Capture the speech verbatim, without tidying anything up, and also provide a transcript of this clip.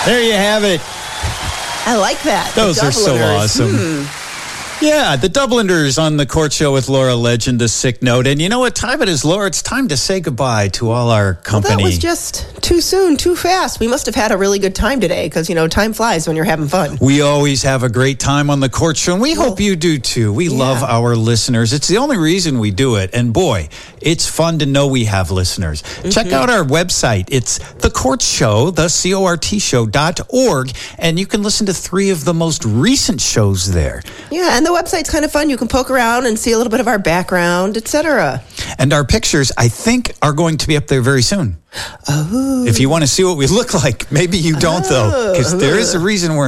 There you have it. I like that. Those The are so Dubliners. awesome. Hmm. Yeah, the Dubliners on the Court Show with Laura Legend, a sick note. And you know what time it is, Laura? It's time to say goodbye to all our company. Well, that was just too soon, too fast. We must have had a really good time today because, you know, time flies when you're having fun. We always have a great time on the Court Show, and we Well, hope you do too. We yeah. love our listeners. It's the only reason we do it. And boy, it's fun to know we have listeners. Mm-hmm. Check out our website. It's The Court Show, the C O R T show dot org, and you can listen to three of the most recent shows there. Yeah, and the website's kind of fun. You can poke around and see a little bit of our background, et cetera. And our pictures, I think, are going to be up there very soon. Oh. If you want to see what we look like, maybe you don't, though, because there is a reason we're